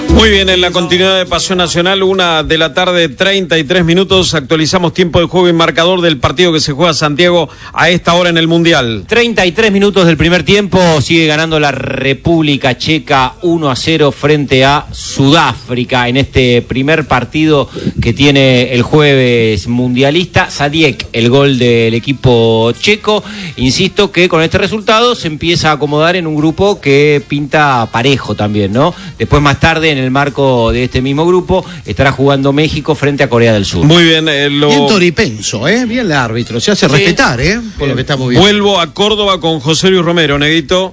Muy bien, en la continuidad de Pasión Nacional, 1:33 actualizamos tiempo de juego y marcador del partido que se juega Santiago a esta hora en el Mundial. 33 minutos del primer tiempo, sigue ganando la República Checa 1-0 frente a Sudáfrica en este primer partido que tiene el jueves mundialista. Sadiek, el gol del equipo checo. Insisto que con este resultado se empieza a acomodar en un grupo que pinta parejo también, ¿no? Después más tarde en el marco de este mismo grupo estará jugando México frente a Corea del Sur. Muy bien, bien toripenso, bien el árbitro, se hace respetar, por lo que estamos viendo. Vuelvo a Córdoba con José Luis Romero, Neguito.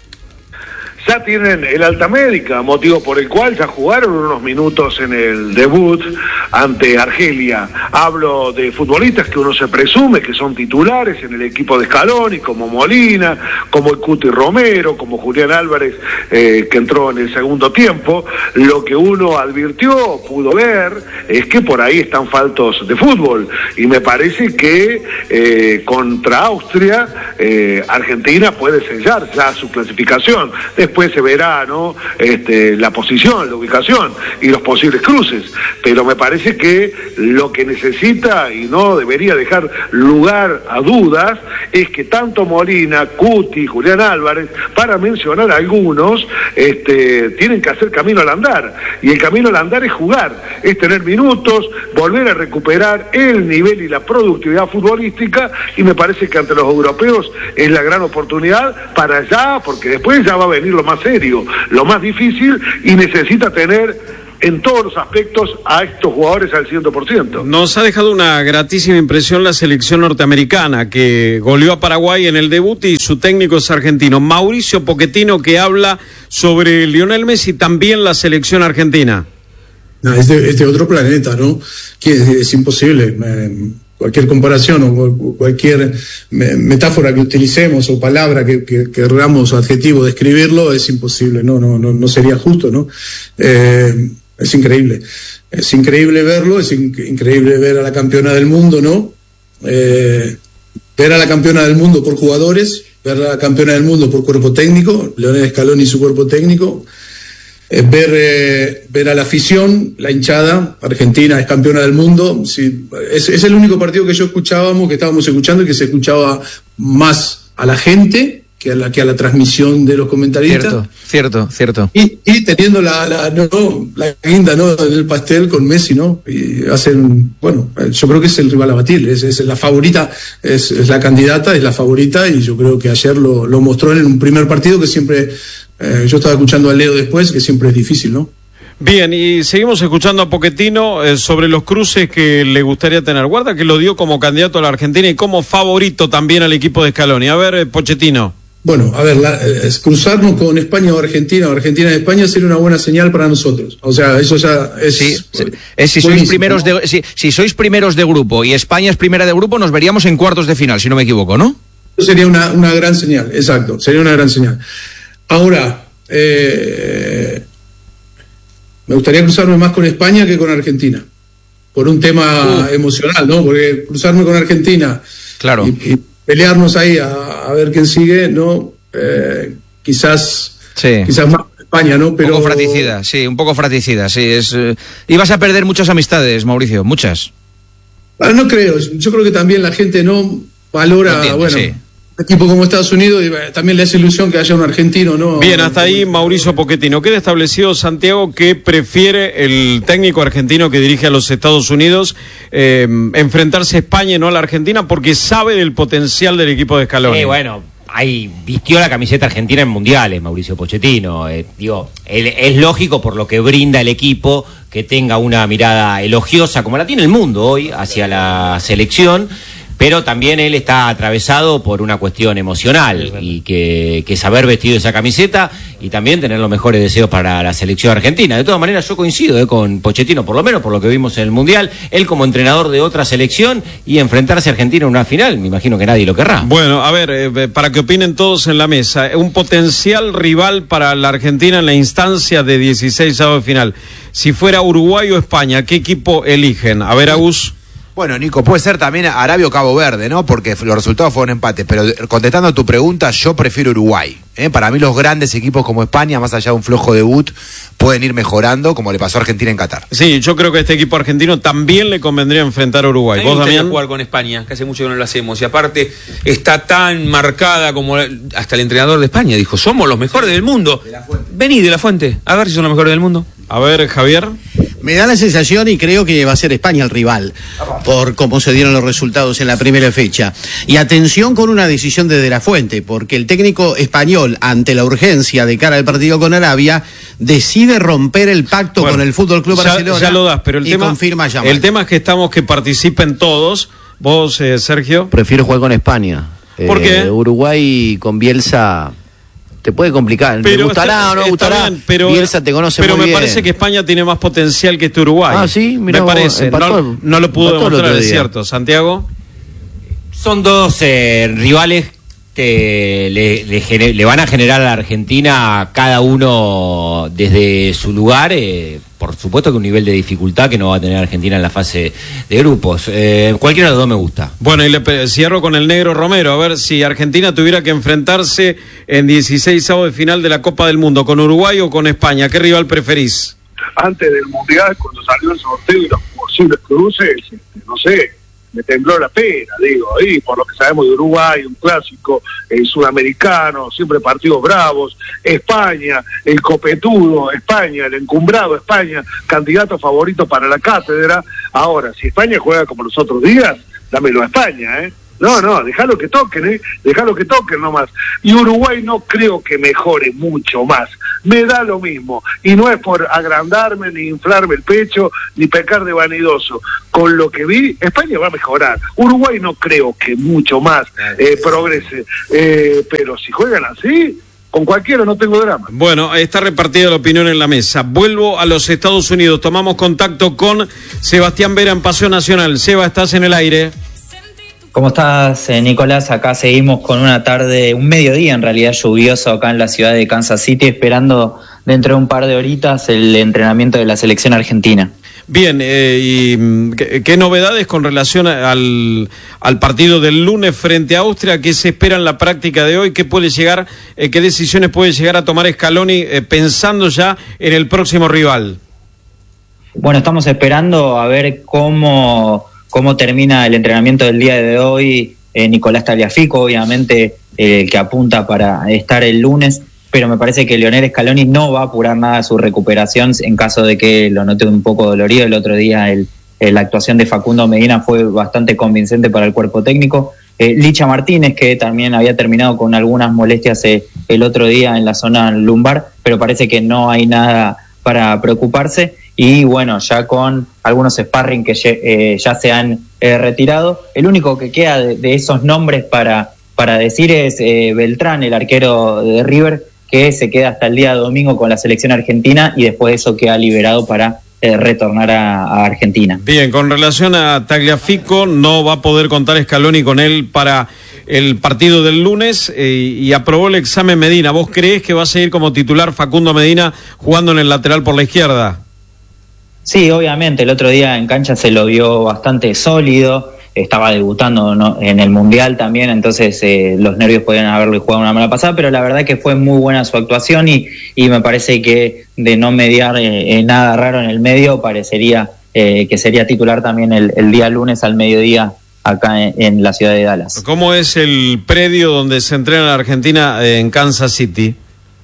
Ya tienen el alta médica, motivo por el cual ya jugaron unos minutos en el debut ante Argelia. Hablo de futbolistas que uno se presume que son titulares en el equipo de Scaloni, como Molina, como el Cuti Romero, como Julián Álvarez, que entró en el segundo tiempo. Lo que uno advirtió, pudo ver, es que por ahí están faltos de fútbol. Y me parece que contra Austria, Argentina puede sellar ya su clasificación. Después se verá, ¿no? La posición, la ubicación y los posibles cruces, pero me parece que lo que necesita y no debería dejar lugar a dudas es que tanto Molina, Cuti, Julián Álvarez, para mencionar algunos, tienen que hacer camino al andar, y el camino al andar es jugar, es tener minutos, volver a recuperar el nivel y la productividad futbolística, y me parece que ante los europeos es la gran oportunidad para allá, porque después ya va a venir lo más serio, lo más difícil, y necesita tener en todos los aspectos a estos jugadores al 100%. Nos ha dejado una gratísima impresión la selección norteamericana, que goleó a Paraguay en el debut, y su técnico es argentino, Mauricio Pochettino, que habla sobre Lionel Messi, también la selección argentina. No, es de otro planeta, ¿no? Que es imposible. Cualquier comparación o cualquier metáfora que utilicemos o palabra que queramos o adjetivo describirlo es imposible, no sería justo, ¿no? Es increíble verlo, es increíble ver a la campeona del mundo, ¿no? Ver a la campeona del mundo por jugadores, ver a la campeona del mundo por cuerpo técnico, Lionel Scaloni y su cuerpo técnico. Ver a la afición, la hinchada, Argentina es campeona del mundo. Sí, es el único partido que estábamos escuchando, y que se escuchaba más a la gente que a la transmisión de los comentaristas. Cierto. Y teniendo la guinda, ¿no?, del pastel con Messi, ¿no? Y hacen, yo creo que es el rival a batir, es la favorita, es la candidata, es la favorita, y yo creo que ayer lo mostró en un primer partido que siempre. Yo estaba escuchando a Leo después, que siempre es difícil, ¿no? Bien, y seguimos escuchando a Pochettino sobre los cruces que le gustaría tener. Guarda que lo dio como candidato a la Argentina y como favorito también al equipo de Scaloni. A ver, Pochettino. Bueno, a ver, cruzarnos con España o Argentina de España sería una buena señal para nosotros. O sea, eso ya es... Si sois primeros si sois primeros de grupo y España es primera de grupo, nos veríamos en cuartos de final, si no me equivoco, ¿no? Eso sería una gran señal, exacto, sería una gran señal. Ahora, me gustaría cruzarme más con España que con Argentina, por un tema emocional, ¿no? Porque cruzarme con Argentina, claro, y pelearnos ahí a ver quién sigue, ¿no? Quizás más España, ¿no? Pero... Un poco fratricida, sí. Ibas a perder muchas amistades, Mauricio, muchas. No creo, yo creo que también la gente no valora, sí. Un equipo como Estados Unidos, y también le hace ilusión que haya un argentino, ¿no? Bien, hasta ahí Mauricio Pochettino. Queda establecido, Santiago, que prefiere el técnico argentino que dirige a los Estados Unidos enfrentarse a España y no a la Argentina, porque sabe del potencial del equipo de Scaloni. Ahí vistió la camiseta argentina en mundiales, Mauricio Pochettino. Él es lógico, por lo que brinda el equipo, que tenga una mirada elogiosa, como la tiene el mundo hoy, hacia la selección. Pero también él está atravesado por una cuestión emocional, y que es haber vestido esa camiseta y también tener los mejores deseos para la selección argentina. De todas maneras, yo coincido con Pochettino, por lo menos por lo que vimos en el Mundial, él como entrenador de otra selección, y enfrentarse a Argentina en una final, me imagino que nadie lo querrá. Bueno, a ver, para que opinen todos en la mesa, un potencial rival para la Argentina en la instancia de 16avos de final. Si fuera Uruguay o España, ¿qué equipo eligen? A ver, Agus. Bueno, Nico, puede ser también Arabia o Cabo Verde, ¿no? Porque los resultados fueron empate, pero contestando a tu pregunta, yo prefiero Uruguay. Para mí los grandes equipos como España, más allá de un flojo debut, pueden ir mejorando, como le pasó a Argentina en Qatar. Sí, yo creo que a este equipo argentino también le convendría enfrentar a Uruguay. ¿Vos, Damián? Jugar con España, que hace mucho que no lo hacemos, y aparte está tan marcada como hasta el entrenador de España dijo, somos los mejores del mundo. Vení de la Fuente, a ver si son los mejores del mundo. A ver, Javier. Me da la sensación y creo que va a ser España el rival, por cómo se dieron los resultados en la primera fecha. Y atención con una decisión de la Fuente, porque el técnico español, ante la urgencia de cara al partido con Arabia, decide romper el pacto con el Fútbol Club Barcelona. Ya lo das, pero el tema es que estamos que participen todos. Vos, Sergio. Prefiero jugar con España. ¿Por qué? Uruguay con Bielsa te puede complicar. ¿Te gustará o no gustará? Bien, pero Bielsa te conoce muy bien. Pero me parece que España tiene más potencial que este Uruguay. Ah, sí, mirá, me parece. No lo pudo demostrar, es cierto. Santiago. Son dos rivales que le van a generar a la Argentina cada uno desde su lugar. Por supuesto que un nivel de dificultad que no va a tener Argentina en la fase de grupos. Cualquiera de los dos me gusta. Bueno, y le cierro con el negro Romero. A ver, si Argentina tuviera que enfrentarse en 16avos de final de la Copa del Mundo, ¿con Uruguay o con España? ¿Qué rival preferís? Antes del Mundial, cuando salió el sorteo y los posibles cruces, no sé, me tembló la pena, y por lo que sabemos de Uruguay, un clásico sudamericano, siempre partidos bravos, España, el copetudo, España, el encumbrado España, candidato favorito para la cátedra. Ahora, si España juega como los otros días, dámelo a España, No, dejalo que toquen, dejalo que toquen nomás. Y Uruguay no creo que mejore mucho más. Me da lo mismo. Y no es por agrandarme, ni inflarme el pecho, ni pecar de vanidoso. Con lo que vi, España va a mejorar. Uruguay no creo que mucho más progrese. Pero si juegan así, con cualquiera no tengo drama. Bueno, está repartida la opinión en la mesa. Vuelvo a los Estados Unidos. Tomamos contacto con Sebastián Vera en Paseo Nacional. Seba, estás en el aire. ¿Cómo estás, Nicolás? Acá seguimos con una tarde, un mediodía en realidad lluvioso acá en la ciudad de Kansas City, esperando dentro de un par de horitas el entrenamiento de la selección argentina. Bien, ¿y qué novedades con relación al partido del lunes frente a Austria? ¿Qué se espera en la práctica de hoy? ¿Qué puede llegar, qué decisiones puede llegar a tomar Scaloni pensando ya en el próximo rival? Bueno, estamos esperando a ver cómo termina el entrenamiento del día de hoy. Nicolás Tagliafico, obviamente, el que apunta para estar el lunes, pero me parece que Lionel Scaloni no va a apurar nada a su recuperación en caso de que lo note un poco dolorido. El otro día la actuación de Facundo Medina fue bastante convincente para el cuerpo técnico. Licha Martínez, que también había terminado con algunas molestias el otro día en la zona lumbar, pero parece que no hay nada para preocuparse. Y bueno, ya con algunos sparring que ya se han retirado, el único que queda de esos nombres para decir es Beltrán, el arquero de River, que se queda hasta el día domingo con la selección argentina y después de eso queda liberado para retornar a Argentina. Bien, con relación a Tagliafico, no va a poder contar Scaloni con él para el partido del lunes y aprobó el examen Medina. ¿Vos creés que va a seguir como titular Facundo Medina jugando en el lateral por la izquierda? Sí, obviamente, el otro día en cancha se lo vio bastante sólido, estaba debutando en el Mundial también, entonces los nervios podían haberle jugado una mala pasada, pero la verdad que fue muy buena su actuación y me parece que de no mediar nada raro en el medio, parecería que sería titular también el día lunes al mediodía acá en la ciudad de Dallas. ¿Cómo es el predio donde se entrena la Argentina en Kansas City?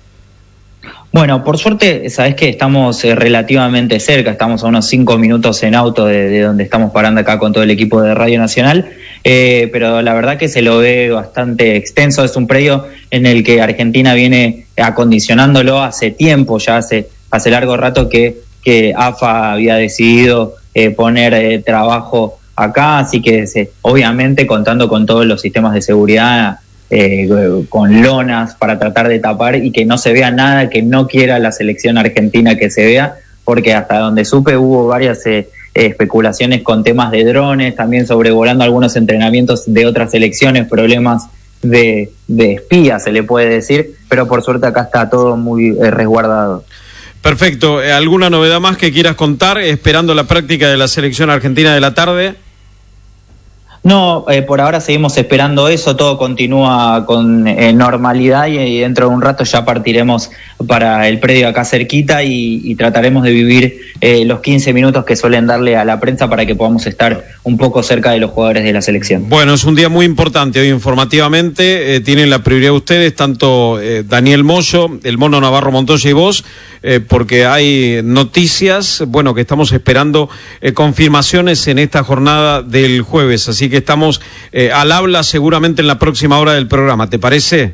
Bueno, por suerte, sabés que estamos relativamente cerca, estamos a unos 5 minutos en auto de donde estamos parando acá con todo el equipo de Radio Nacional, pero la verdad que se lo ve bastante extenso. Es un predio en el que Argentina viene acondicionándolo hace tiempo, ya hace largo rato que AFA había decidido poner trabajo acá, así que obviamente contando con todos los sistemas de seguridad, con lonas para tratar de tapar y que no se vea nada que no quiera la selección argentina que se vea, porque hasta donde supe hubo varias especulaciones con temas de drones, también sobrevolando algunos entrenamientos de otras selecciones, problemas de espía se le puede decir, pero por suerte acá está todo muy resguardado. Perfecto, ¿alguna novedad más que quieras contar esperando la práctica de la selección argentina de la tarde? No, por ahora seguimos esperando eso, todo continúa con normalidad y dentro de un rato ya partiremos para el predio acá cerquita y trataremos de vivir los 15 minutos que suelen darle a la prensa para que podamos estar un poco cerca de los jugadores de la selección. Bueno, es un día muy importante hoy informativamente, tienen la prioridad ustedes, tanto Daniel Moyo, el Mono Navarro Montoya y vos, porque hay noticias, bueno, que estamos esperando confirmaciones en esta jornada del jueves, así que estamos al habla seguramente en la próxima hora del programa, ¿te parece?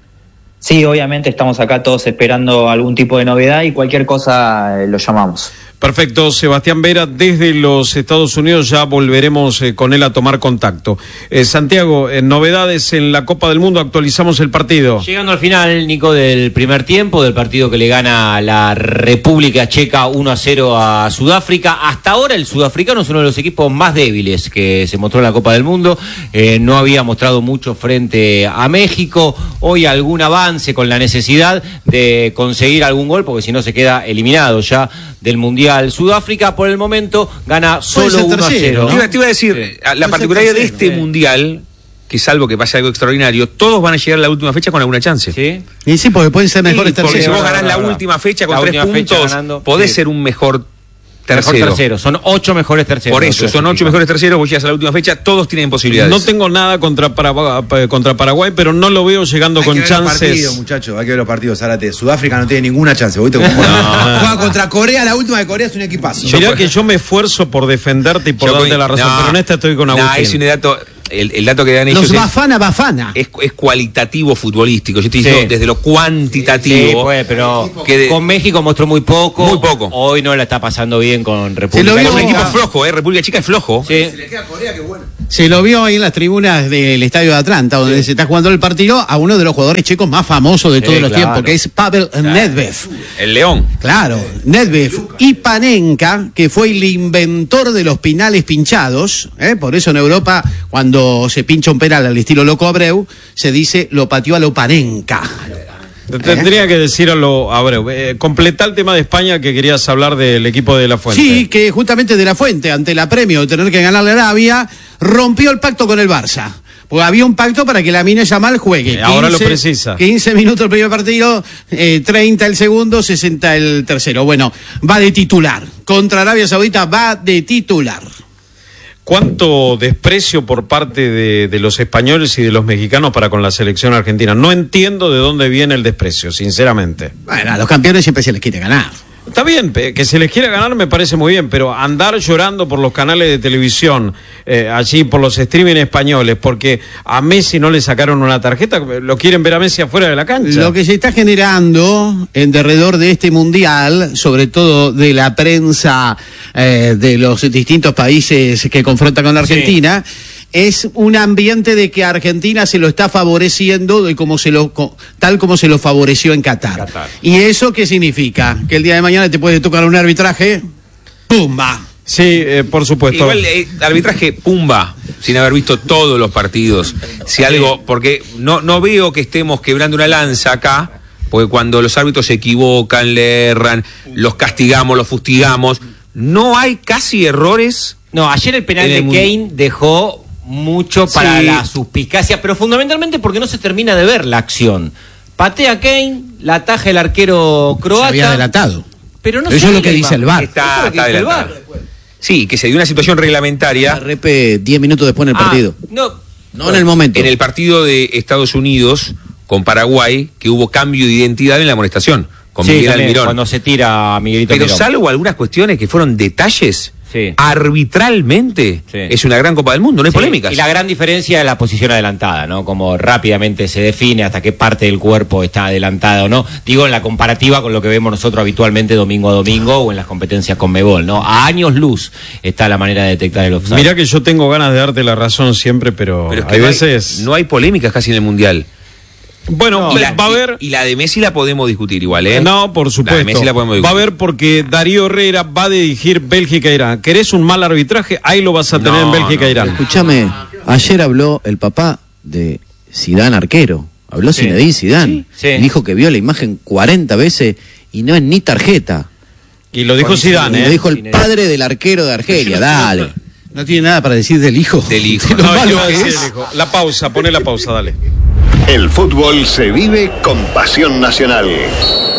Sí, obviamente estamos acá todos esperando algún tipo de novedad y cualquier cosa lo llamamos. Perfecto, Sebastián Vera, desde los Estados Unidos ya volveremos con él a tomar contacto. Santiago, novedades en la Copa del Mundo, actualizamos el partido. Llegando al final, Nico, del primer tiempo, del partido que le gana la República Checa 1-0 a Sudáfrica. Hasta ahora el sudafricano es uno de los equipos más débiles que se mostró en la Copa del Mundo. No había mostrado mucho frente a México. Hoy algún avance con la necesidad de conseguir algún gol, porque si no se queda eliminado ya del Mundial. Sudáfrica por el momento gana solo 1-0. ¿No? Te iba a decir, la particularidad de este Mundial, que salvo que pase algo extraordinario, todos van a llegar a la última fecha con alguna chance. ¿Sí? Y sí, porque pueden ser mejores terceros. Porque si vos ganás la última fecha con 3 puntos, podés ser un mejor tercero. Son 8 mejores terceros. Por eso, son 8 mejores terceros, vos llegas a la última fecha, todos tienen posibilidades. No tengo nada contra Paraguay, pero no lo veo llegando con chances. Partidos, muchachos, hay que ver los partidos, Zárate. Sudáfrica no tiene ninguna chance, ¿viste? Juega contra Corea, la última de Corea es un equipazo. Mirá que yo me esfuerzo por defenderte y por darte la razón, pero en esta estoy con Agustín. Es un dato... El dato que dan ellos los Bafana. Es cualitativo futbolístico. Yo te digo desde lo cuantitativo. Sí, pues, pero con México mostró muy poco. Muy poco. Hoy no la está pasando bien con República Checa. Es un equipo flojo, República Checa es flojo. Sí. Se le queda a Corea, qué bueno. Se lo vio ahí en las tribunas del estadio de Atlanta, donde se está jugando el partido, a uno de los jugadores checos más famosos de todos los tiempos, que es Pavel Nedved. El León. Claro, Nedved. Y Panenka, que fue el inventor de los penales pinchados, por eso en Europa, cuando se pincha un penal al estilo Loco Abreu, se dice lo pateó a lo Panenka. Tendría que decir a lo Abreu. Completá el tema de España, que querías hablar del equipo de La Fuente. Sí, que justamente de La Fuente, ante el apremio de tener que ganarle a Arabia, rompió el pacto con el Barça. Porque había un pacto para que Lamine Yamal juegue. Ahora lo precisa. 15 minutos el primer partido, 30 el segundo, 60 el tercero. Bueno, va de titular. Contra Arabia Saudita va de titular. ¿Cuánto desprecio por parte de los españoles y de los mexicanos para con la selección argentina? No entiendo de dónde viene el desprecio, sinceramente. Bueno, a los campeones siempre se les quiere ganar. Está bien, que se les quiera ganar me parece muy bien, pero andar llorando por los canales de televisión, allí por los streaming españoles, porque a Messi no le sacaron una tarjeta, lo quieren ver a Messi afuera de la cancha. Lo que se está generando en derredor de este mundial, sobre todo de la prensa de los distintos países que confrontan con la Argentina, es un ambiente de que Argentina se lo está favoreciendo de tal como se lo favoreció en Qatar. ¿Y eso qué significa? Que el día de mañana te puede tocar un arbitraje, ¡pumba! Sí, por supuesto. Igual, arbitraje, pumba, sin haber visto todos los partidos. Si algo, porque no veo que estemos quebrando una lanza acá, porque cuando los árbitros se equivocan, le erran, los castigamos, los fustigamos, no hay casi errores. No, ayer el penal de Kane dejó mucho para la suspicacia, pero fundamentalmente porque no se termina de ver la acción. Patea Kane, la ataja el arquero croata. Se había adelantado. Pero no eso es lo que dice el VAR. Está adelantado. Sí, que se dio una situación reglamentaria. Repe 10 minutos después en el partido. No en el momento. En el partido de Estados Unidos con Paraguay, que hubo cambio de identidad en la amonestación. Con Miguel Almirón. Cuando se tira a Miguelito Pero Almirón. Salvo algunas cuestiones que fueron detalles, arbitralmente es una gran Copa del Mundo, no hay polémicas. Y la gran diferencia es la posición adelantada, ¿no? Como rápidamente se define hasta qué parte del cuerpo está adelantada o no. Digo, en la comparativa con lo que vemos nosotros habitualmente domingo a domingo o en las competencias con Conmebol, ¿no? A años luz está la manera de detectar el offside. Mirá que yo tengo ganas de darte la razón siempre, pero es que hay veces... No hay polémicas casi en el Mundial. Bueno, va a haber... Y la de Messi la podemos discutir igual, ¿eh? No, por supuesto. La de Messi la podemos discutir. Va a haber porque Darío Herrera va a dirigir Bélgica e Irán. ¿Querés un mal arbitraje? Ahí lo vas a tener en Bélgica e Irán. Escúchame, ayer habló el papá de Zidane arquero. Habló Zinedine Zidane. Y dijo que vio la imagen 40 veces y no es ni tarjeta. Y lo dijo Zidane, Lo dijo el padre del arquero de Argelia, dale. No tiene nada para decir del hijo. Del hijo. De lo No, malo iba a que decir es. el hijo. La pausa, pone la pausa, dale. El fútbol se vive con pasión nacional.